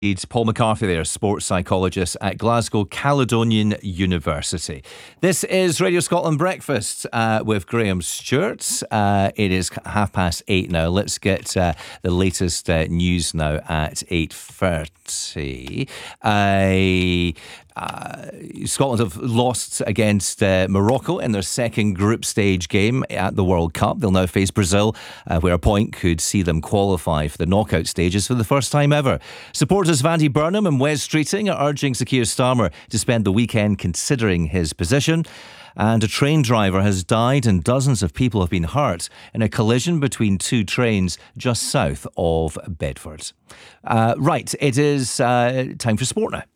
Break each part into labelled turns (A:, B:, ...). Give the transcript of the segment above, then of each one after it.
A: It's Paul McCarthy there, sports psychologist at Glasgow Caledonian University. This is Radio Scotland Breakfast with Graham Stewart. It is 8:30 now. Let's get the latest news now at 8:30. Scotland have lost against Morocco in their second group stage game at the World Cup. They'll now face Brazil, where a point could see them qualify for the knockout stages for the first time ever. Supporters Vandy Burnham and Wes Streeting are urging Sir Keir Starmer to spend the weekend considering his position. And a train driver has died and dozens of people have been hurt in a collision between two trains just south of Bedford. Right, it is time for sport now.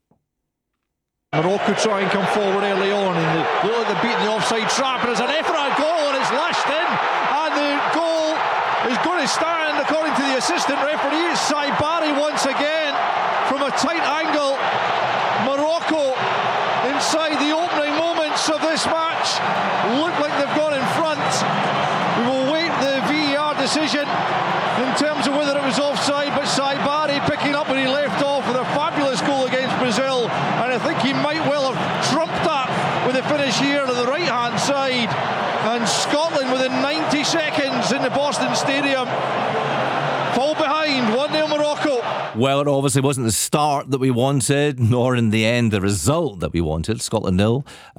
B: Morocco try and come forward early on and they look like they're beating the offside trap, and there's an effort at goal and it's lashed in, and the goal is going to stand according to the assistant referee. It's Saibari once again from a tight angle. Morocco inside the opening moments of this match look like they've gone in front. We will wait the VAR decision in terms of whether it was offside, but Saibari picking up where he left off with a fabulous goal against Brazil, and I think he might well have trumped that with a finish here on the right hand side. And Scotland within 90 seconds in the Boston Stadium fall behind 1-0 Morocco.
A: Well, it obviously wasn't the start that we wanted, nor in the end the result that we wanted. Scotland 0,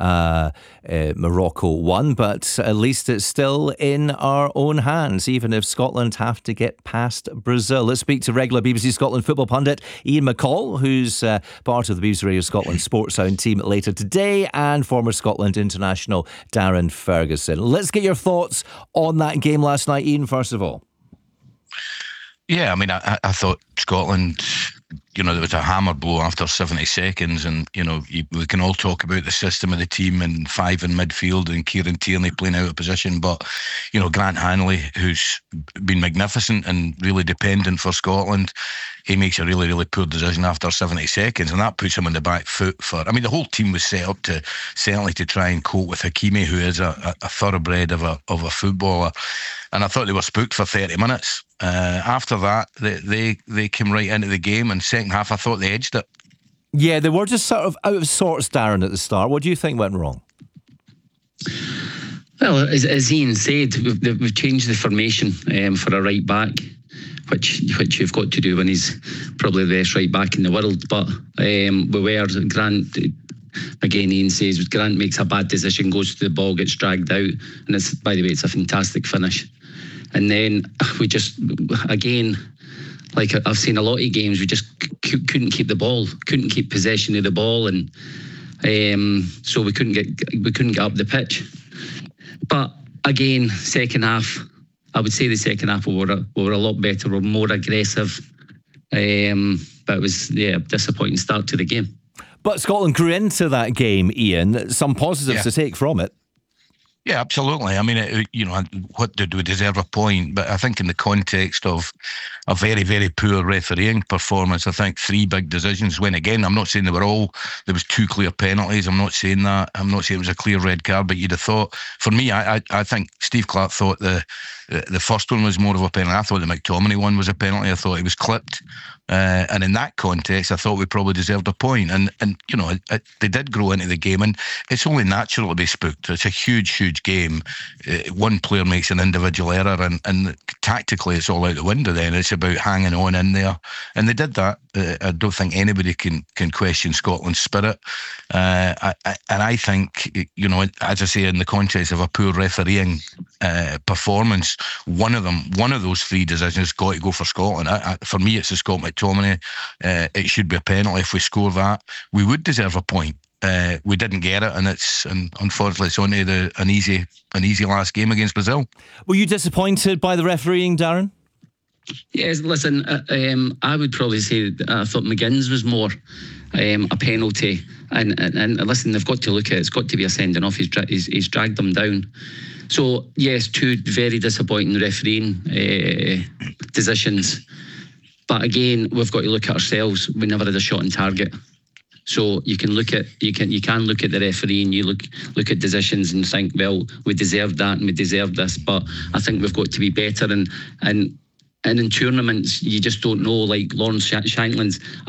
A: Morocco 1, but at least it's still in our own hands, even if Scotland have to get past Brazil. Let's speak to regular BBC Scotland football pundit Ian McCall, who's part of the BBC Radio Scotland Sports Sound team later today, and former Scotland international Darren Ferguson. Let's get your thoughts on that game last night, Ian, first of all.
C: Yeah, I mean, I thought Scotland, there was a hammer blow after 70 seconds, and, we can all talk about the system of the team and five in midfield and Kieran Tierney playing out of position, but, Grant Hanley, who's been magnificent and really dependent for Scotland, he makes a really, really poor decision after 70 seconds, and that puts him on the back foot the whole team was set up to try and cope with Hakimi, who is a thoroughbred of a footballer, and I thought they were spooked for 30 minutes. After that, they came right into the game, and second half I thought they edged it.
A: Yeah, they were just sort of out of sorts, Darren, at the start. What do you think went wrong?
D: Well, as Ian said, we've changed the formation for a right back, which you've got to do when he's probably the best right back in the world. But Grant, again, Ian says, Grant makes a bad decision, goes to the ball, gets dragged out, and by the way, it's a fantastic finish. And then we just, again, like I've seen a lot of games, we just couldn't keep the ball, couldn't keep possession of the ball, and so we couldn't get up the pitch. But again, second half, I would say the second half we were a lot better, we were more aggressive, but it was a disappointing start to the game.
A: But Scotland grew into that game, Ian. Some positives to take from it.
C: Yeah, absolutely. I mean, what did we deserve a point? But I think in the context of a very, very poor refereeing performance, I think 3 big decisions went again. I'm not saying there was 2 clear penalties. I'm not saying that. I'm not saying it was a clear red card, but you'd have thought, for me, I think Steve Clarke thought the first one was more of a penalty. I thought the McTominay one was a penalty. I thought he was clipped. And in that context, I thought we probably deserved a point. And they did grow into the game, and it's only natural to be spooked. It's a huge, huge game. One player makes an individual error, and tactically it's all out the window then. It's about hanging on in there. And they did that. I don't think anybody can question Scotland's spirit. And I think, as I say, in the context of a poor refereeing performance, one of those 3 decisions got to go for Scotland. For me, it's the Scott McTominay. It should be a penalty. If we score that, we would deserve a point. We didn't get it, and unfortunately it's only an easy last game against Brazil.
A: Were you disappointed by the refereeing, Darren?
D: Yes, listen, I would probably say I thought McGinn's was more a penalty, and listen, they've got to look at it. It's got to be a sending off. He's dragged them down. So yes, 2 very disappointing refereeing decisions. But again, we've got to look at ourselves. We never had a shot on target. So you can look at the referee, and you look at decisions and think, well, we deserved that and we deserved this. But I think we've got to be better, and And in tournaments, you just don't know. Like Lawrence Shankland's